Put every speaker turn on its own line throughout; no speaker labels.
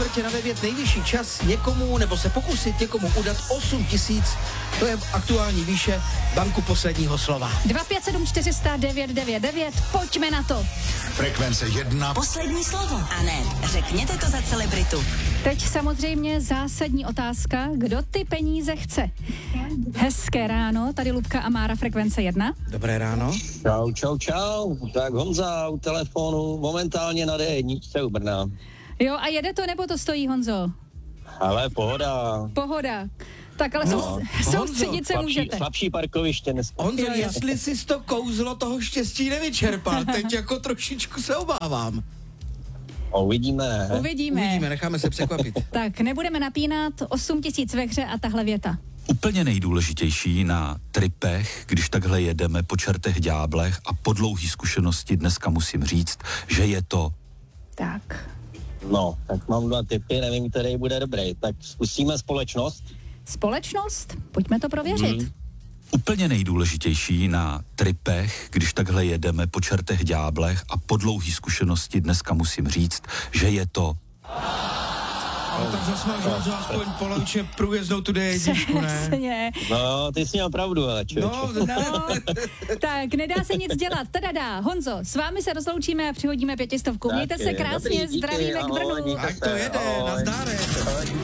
3/4 na 9, nejvyšší čas někomu, nebo se pokusit někomu udat 8 000, to je aktuální výše banku posledního slova.
257 400 999, pojďme na to.
Frekvence 1.
Poslední slovo. A ne, řekněte to za celebritu.
Teď samozřejmě zásadní otázka, kdo ty peníze chce. Hezké ráno, tady Lubka a Mára, Frekvence 1.
Dobré ráno.
Čau. Tak Honza u telefonu, momentálně na D1 u Brna.
Jo, a jede to, nebo to stojí, Honzo?
Ale pohoda.
Tak ale soustředit se můžete.
Slabší parkoviště dneska.
Honzo, jestli jsi to kouzlo toho štěstí nevyčerpal, teď jako trošičku se obávám.
Uvidíme.
Uvidíme,
necháme se překvapit.
Tak, nebudeme napínat, 8 000 ve hře a tahle věta.
Úplně nejdůležitější na tripech, když takhle jedeme po čertech ďáblech a po dlouhý zkušenosti dneska musím říct, že je to...
Tak.
No, tak mám 2 tipy, nevím, který bude dobrý. Tak zkusíme společnost.
Společnost? Pojďme to prověřit.
Úplně nejdůležitější na tripech, když takhle jedeme po čertech ďáblech a po dlouhý zkušenosti dneska musím říct, že je to...
Ale tak zase máš Honzo aspoň poloviče průjezdnou tu D1, ne?
Přesně.
No, ty jsi měl pravdu, ale
No, tak nedá se nic dělat. Tadadá, Honzo, s vámi se rozloučíme a přihodíme 500. Mějte se krásně,
díky,
zdravíme k Brnu.
Tak to jede, nazdárek.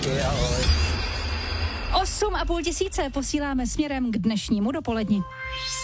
8 500 posíláme směrem k dnešnímu dopoledni.